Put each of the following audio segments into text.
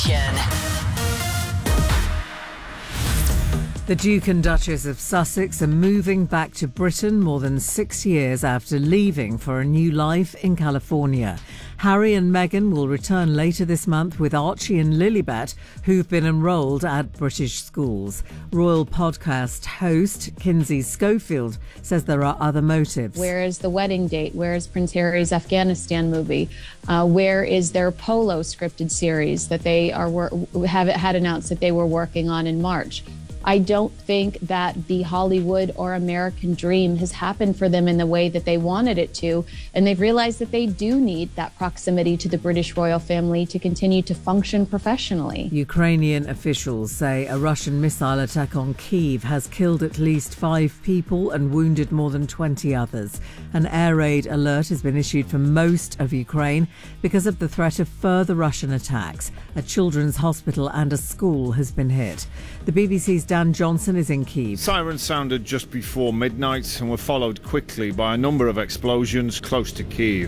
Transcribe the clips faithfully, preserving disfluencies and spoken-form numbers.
The Duke and Duchess of Sussex are moving back to Britain more than six years after leaving for a new life in California. Harry and Meghan will return later this month with Archie and Lilibet, who've been enrolled at British schools. Royal podcast host Kinsey Schofield says there are other motives. Where is the wedding date? Where is Prince Harry's Afghanistan movie? Uh, where is their Polo scripted series that they are wor- have had announced that they were working on in March? I don't think that the Hollywood or American dream has happened for them in the way that they wanted it to. And they've realized that they do need that proximity to the British royal family to continue to function professionally. Ukrainian officials say a Russian missile attack on Kyiv has killed at least five people and wounded more than twenty others. An air raid alert has been issued for most of Ukraine because of the threat of further Russian attacks. A children's hospital and a school has been hit. The B B C's Dan Johnson is in Kyiv. Sirens sounded just before midnight and were followed quickly by a number of explosions close to Kyiv.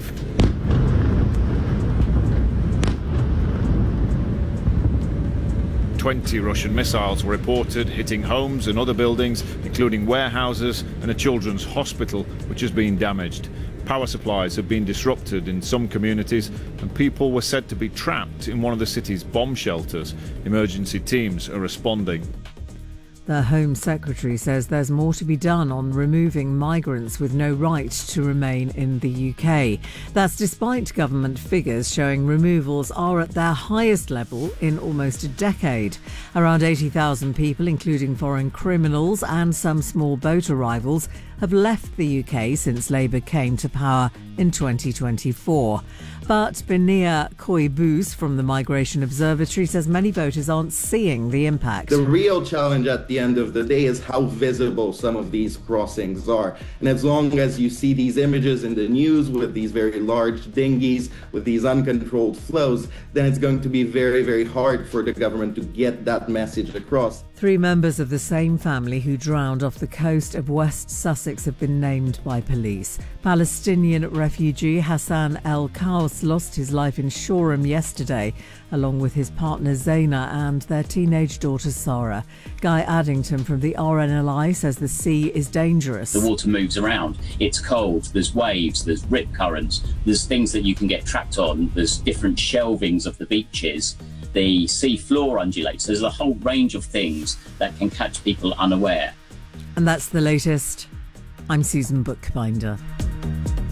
Twenty Russian missiles were reported hitting homes and other buildings, including warehouses and a children's hospital, which has been damaged. Power supplies have been disrupted in some communities and people were said to be trapped in one of the city's bomb shelters. Emergency teams are responding. The Home Secretary says there's more to be done on removing migrants with no right to remain in the U K. That's despite government figures showing removals are at their highest level in almost a decade. Around eighty thousand people, including foreign criminals and some small boat arrivals, have left the U K since Labour came to power in twenty twenty-four. But Benia Koibus from the Migration Observatory says many voters aren't seeing the impact. The real challenge at the end of the day is how visible some of these crossings are. And as long as you see these images in the news with these very large dinghies, with these uncontrolled flows, then it's going to be very, very hard for the government to get that message across. Three members of the same family who drowned off the coast of West Sussex have been named by police. Palestinian refugee Hassan El Kaus lost his life in Shoreham yesterday, along with his partner Zaina and their teenage daughter Sarah. Guy Addington from the R N L I says the sea is dangerous. The water moves around. It's cold. There's waves. There's rip currents. There's things that you can get trapped on. There's different shelvings of the beaches. The sea floor undulates. There's a whole range of things that can catch people unaware. And that's the latest. I'm Susan Bookbinder.